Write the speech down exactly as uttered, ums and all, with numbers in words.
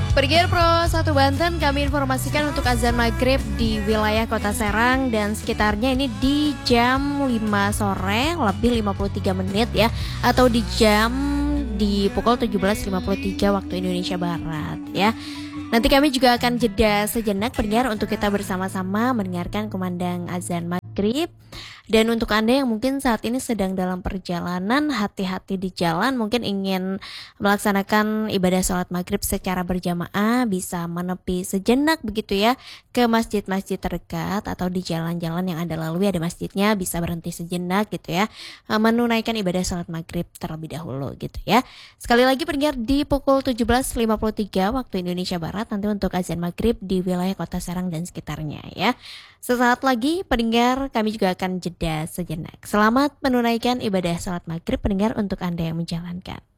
Pergiar Pro satu Banten, kami informasikan untuk azan maghrib di wilayah Kota Serang dan sekitarnya ini di jam lima sore lebih lima puluh tiga menit ya, atau di jam di pukul tujuh belas lima puluh tiga waktu Indonesia Barat ya. Nanti kami juga akan jeda sejenak pendengar untuk kita bersama-sama mendengarkan kumandang azan maghrib. Dan untuk Anda yang mungkin saat ini sedang dalam perjalanan, hati-hati di jalan, mungkin ingin melaksanakan ibadah sholat maghrib secara berjamaah, bisa menepi sejenak begitu ya ke masjid-masjid terdekat atau di jalan-jalan yang Anda lalui ada masjidnya, bisa berhenti sejenak gitu ya, menunaikan ibadah sholat maghrib terlebih dahulu gitu ya. Sekali lagi pendengar, di pukul tujuh belas lima puluh tiga waktu Indonesia Barat nanti untuk azan maghrib di wilayah Kota Serang dan sekitarnya ya. Sesaat lagi pendengar, kami juga akan jeda sejenak. Selamat menunaikan ibadah sholat maghrib pendengar untuk Anda yang menjalankan.